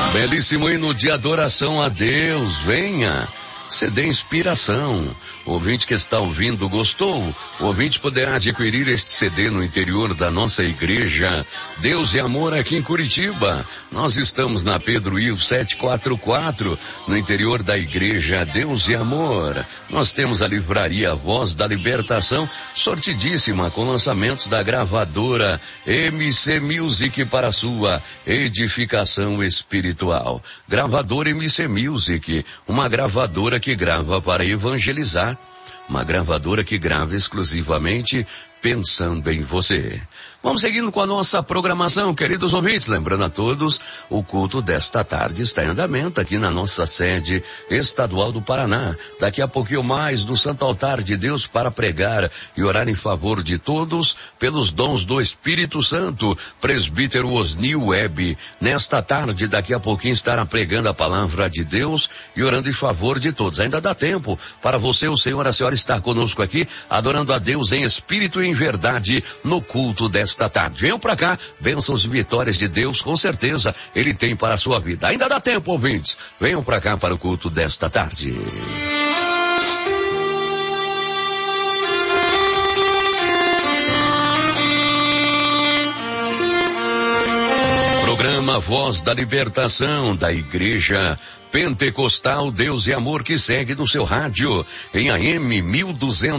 Belíssimo hino de adoração a Deus, venha. CD Inspiração. O ouvinte que está ouvindo gostou? O ouvinte poderá adquirir este CD no interior da nossa igreja Deus e Amor aqui em Curitiba. Nós estamos na Pedro Ilho 744, no interior da igreja Deus e Amor. Nós temos a livraria Voz da Libertação, sortidíssima, com lançamentos da gravadora MC Music para a sua edificação espiritual. Gravadora MC Music, uma gravadora que grava para evangelizar, uma gravadora que grava exclusivamente pensando em você. Vamos seguindo com a nossa programação, queridos ouvintes. Lembrando a todos, o culto desta tarde está em andamento aqui na nossa sede estadual do Paraná. Daqui a pouquinho mais do Santo Altar de Deus para pregar e orar em favor de todos pelos dons do Espírito Santo. Presbítero Osnil Web, nesta tarde, daqui a pouquinho estará pregando a palavra de Deus e orando em favor de todos. Ainda dá tempo para você, o senhor, a senhora estar conosco aqui, adorando a Deus em espírito e em verdade no culto desta tarde. Venham pra cá, bênçãos e vitórias de Deus, com certeza Ele tem para a sua vida. Ainda dá tempo, ouvintes. Venham pra cá para o culto desta tarde. Programa Voz da Libertação da Igreja Pentecostal Deus e Amor, que segue no seu rádio em AM 1200.